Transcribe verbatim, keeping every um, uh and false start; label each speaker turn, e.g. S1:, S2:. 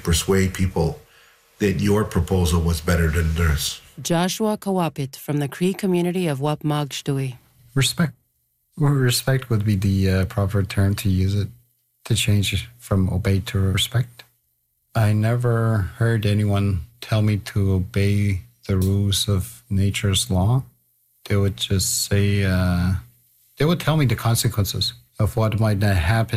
S1: persuade people that your proposal was better than theirs.
S2: Joshua Kawapit from the Cree community of Wapmagshtui.
S3: Respect. Well, respect would be the uh, proper term to use it, to change from obey to respect. I never heard anyone tell me to obey the rules of nature's law. They would just say, uh, they would tell me the consequences of what might happen